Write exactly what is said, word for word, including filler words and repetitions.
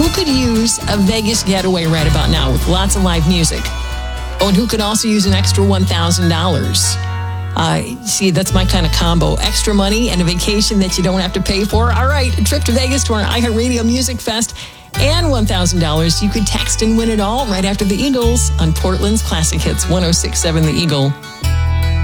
who could use a Vegas getaway right about now with lots of live music? Oh, and who could also use an extra one thousand dollars? Uh, see, that's my kind of combo. Extra money and a vacation that you don't have to pay for. All right, a trip to Vegas to our iHeartRadio Music Fest and one thousand dollars. You could text and win it all right after the Eagles on Portland's Classic Hits one oh six point seven The Eagle.